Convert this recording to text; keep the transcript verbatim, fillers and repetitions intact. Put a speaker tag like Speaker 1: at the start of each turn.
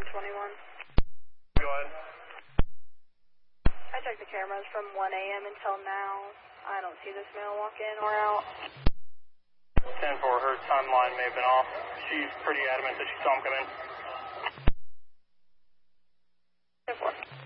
Speaker 1: twenty-one.
Speaker 2: Go ahead.
Speaker 1: I checked the cameras from one A M until now. I don't see this male walk in or out.
Speaker 2: ten four, her timeline may have been off. She's pretty adamant that she saw him come in.
Speaker 1: ten four.